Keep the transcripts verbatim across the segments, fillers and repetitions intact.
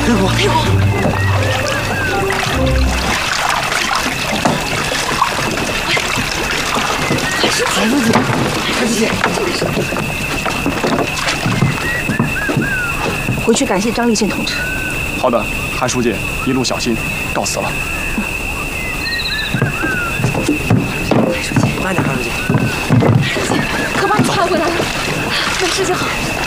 黑虎，黑虎！韩书记，韩书记，回去感谢张立信同志。 好的，韩书记，一路小心，告辞了。 韩书记，慢点，韩书记。韩书记，可把你盼回来了，没事就好。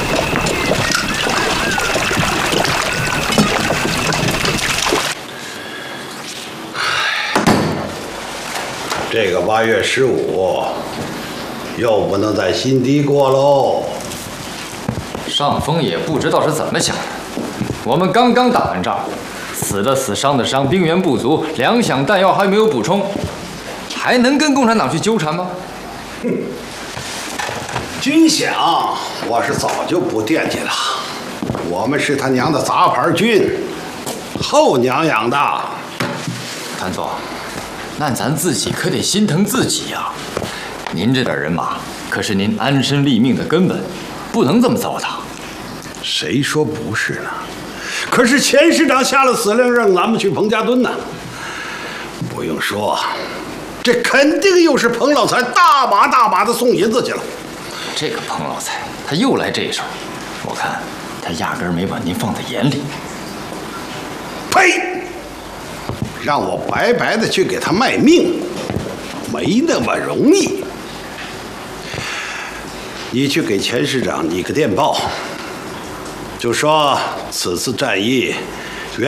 这个八月十五，又不能在新地过喽。 上峰也不知道是怎么想的，我们刚刚打完仗，死的死，伤的伤，兵源不足，粮饷弹药还没有补充，还能跟共产党去纠缠吗？ 哼，军饷我是早就不惦记了，我们是他娘的杂牌军，后娘养的。 谭总。 那咱自己可得心疼自己呀！您这点人马可是您安身立命的根本，不能这么糟蹋。 谁说不是呢？可是钱师长下了死令，让咱们去彭家墩呢。不用说，这肯定又是彭老财大把大把的送银子去了。 这个彭老财，他又来这手，我看他压根儿没把您放在眼里。 呸！ 让我白白的去给他卖命，没那么容易。你去给钱师长拟个电报，就说此次战役